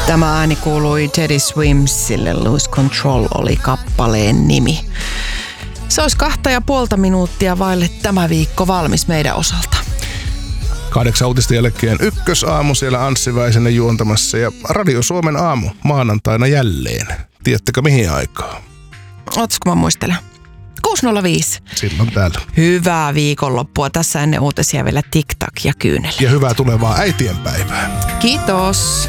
Tämä ääni kuului Teddy Swimsille, Lose Control oli kappaleen nimi. Se olisi 2,5 minuuttia vaille tämä viikko valmis meidän osalta. 8 uutisten jälkeen Ykkösaamu, siellä Anssi Väisänen juontamassa ja Radio Suomen aamu maanantaina jälleen. Tiedättekö mihin aikaan? Ootko mä muistelen? 6.05. Silloin täällä. Hyvää viikonloppua. Tässä ennen uutisia vielä TikTok ja kyynel. Ja hyvää tulevaa äitienpäivää. Kiitos.